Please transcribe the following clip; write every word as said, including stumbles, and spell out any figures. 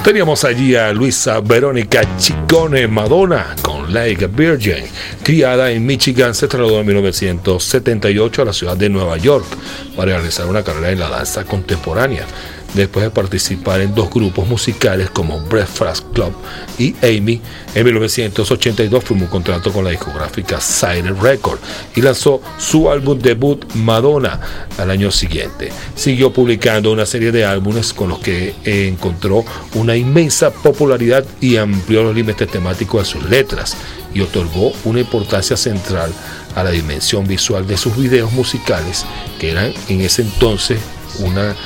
Teníamos allí a Luisa Verónica Ciccone Madonna con Like a Virgin. Criada en Michigan, se trasladó en mil novecientos setenta y ocho a la ciudad de Nueva York para realizar una carrera en la danza contemporánea. Después de participar en dos grupos musicales como Breakfast Club y Amy, en mil novecientos ochenta y dos firmó un contrato con la discográfica Sire Records y lanzó su álbum debut Madonna al año siguiente. Siguió publicando una serie de álbumes con los que encontró una inmensa popularidad y amplió los límites temáticos de sus letras y otorgó una importancia central a la dimensión visual de sus videos musicales, que eran en ese entonces una